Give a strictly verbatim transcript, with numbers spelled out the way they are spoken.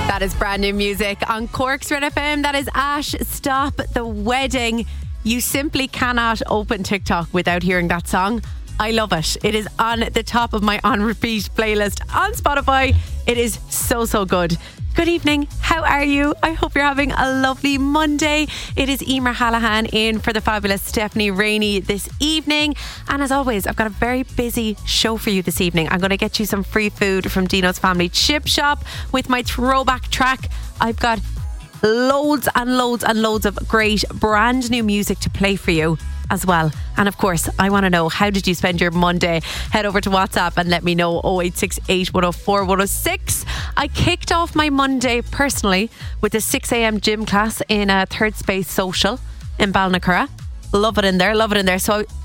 That is brand new music on Cork's Red F M. That is Ash, Stop the Wedding. You simply cannot open TikTok without hearing that song. I love it. It is on the top of my on repeat playlist on Spotify. It is so, so good. Good evening. How are you? I hope you're having a lovely Monday. It is Emer Hallahan in for the fabulous Stephanie Rainey this evening. And as always, I've got a very busy show for you this evening. I'm going to get you some free food from Dino's Family Chip Shop with my throwback track. I've got loads and loads and loads of great brand new music to play for you as well. And of course, I want to know, how did you spend your Monday? Head over to WhatsApp and let me know. oh eight six eight, one oh four, one oh six. I kicked off my Monday personally with a six a.m. gym class in a Third Space Social in Balnacurra. Love it in there, love it in there. So